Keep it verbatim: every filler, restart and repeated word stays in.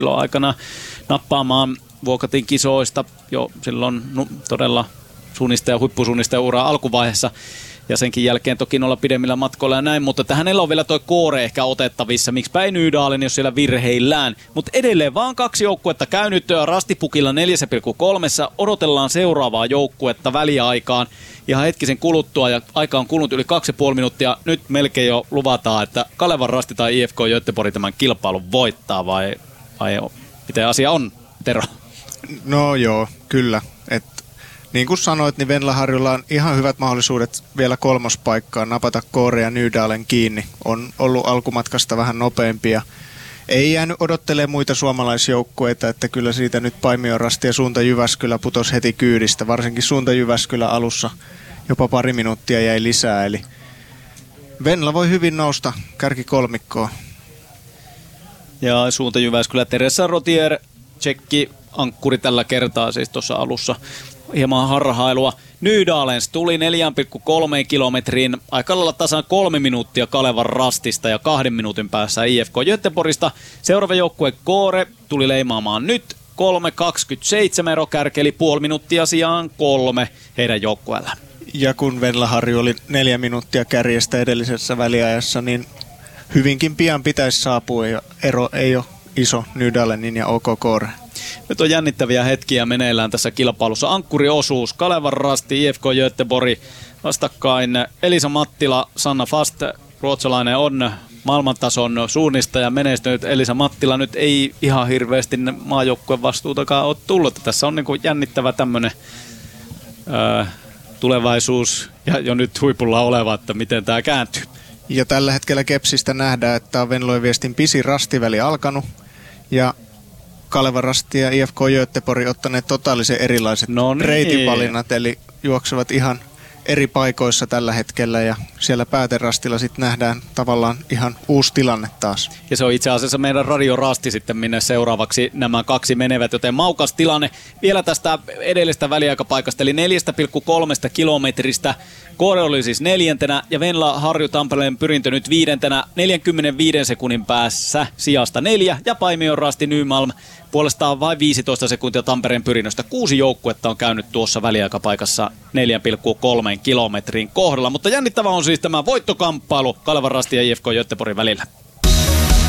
aikana nappaamaan Vuokatin kisoista jo silloin no, todella suunnistaja, huippusuunnistaja uraa alkuvaiheessa. Ja senkin jälkeen toki olla pidemmillä matkoilla ja näin, mutta hänellä on vielä toi Koore ehkä otettavissa. Miksipä ei Nydalen, jos siellä virheillään. Mutta edelleen vaan kaksi joukkuetta käynyt Rastipukilla neljä pilkku kolme. Odotellaan seuraavaa joukkuetta väliaikaan ihan hetkisen kuluttua ja aika on kulunut yli kaksi ja puoli minuuttia. Nyt melkein jo luvataan, että Kalevan Rasti tai I F K Göteborg tämän kilpailun voittaa vai, vai miten asia on, Tero? No joo, kyllä. Et niin kuin sanoit, niin Venlaharjulla on ihan hyvät mahdollisuudet vielä kolmospaikkaan napata Koore ja Nydalen kiinni. On ollut alkumatkasta vähän nopeampia. Ei jäänyt odottelemaan muita suomalaisjoukkueita, että kyllä siitä nyt Paimion Rasti ja Suunta Jyväskylä putosi heti kyydistä. Varsinkin Suunta Jyväskylä alussa jopa pari minuuttia jäi lisää. Eli Venla voi hyvin nousta kärkikolmikkoon. Ja Suunta Jyväskylä Teresa Rotier, tsekki ankkuri tällä kertaa siis tuossa alussa. Hieman harhailua. Nydalens tuli neljä pilkku kolme kilometriin, aika lailla tasan kolme minuuttia Kalevan Rastista ja kahden minuutin päässä I F K Göteborgista. Seuraava joukkue Koore tuli leimaamaan nyt kolme kaksikymmentäseitsemän erokärki, eli puoli minuuttia sijaan kolme heidän joukkueella. Ja kun Venlaharju oli neljä minuuttia kärjestä edellisessä väliajassa, niin hyvinkin pian pitäisi saapua ja ero ei ole iso Nydalenin ja O K Koore. Nyt on jännittäviä hetkiä meneillään tässä kilpailussa. Ankkuriosuus, Kalevan Rasti, I F K Göteborg vastakkain. Elisa Mattila, Sanna Fast, ruotsalainen on maailmantason suunnistaja menestynyt. Elisa Mattila nyt ei ihan hirveästi maajoukkueen vastuutakaan ole tullut. Tässä on niin kuin jännittävä tämmöinen öö, tulevaisuus ja jo nyt huipulla oleva, että miten tämä kääntyy. Ja tällä hetkellä Kepsistä nähdään, että on Venlojen viestin pisin rastiväli alkanut ja Kalevan Rasti ja I F K Göteborg ottaneet totaalisen erilaiset no niin. reitinvalinnat, eli juoksevat ihan eri paikoissa tällä hetkellä ja siellä pääterastilla sitten nähdään tavallaan ihan uusi tilanne taas. Ja se on itse asiassa meidän Radio Rasti sitten, minne seuraavaksi nämä kaksi menevät, joten maukas tilanne vielä tästä edellisestä väliaikapaikasta, eli neljä pilkku kolme kilometristä. Koore oli siis neljäntenä ja Venla Harju Tampereen Pyrintö nyt viidentenä neljänkymmenenviiden sekunnin päässä sijasta neljä ja Paimion Rasti Nymalm puolestaan vain viisitoista sekuntia Tampereen Pyrinnöstä. Kuusi joukkuetta on käynyt tuossa väliaikapaikassa neljä pilkku kolme kilometrin kohdalla, mutta jännittävä on siis tämä voittokamppailu Kalevan Rasti ja I F K Göteborgin välillä.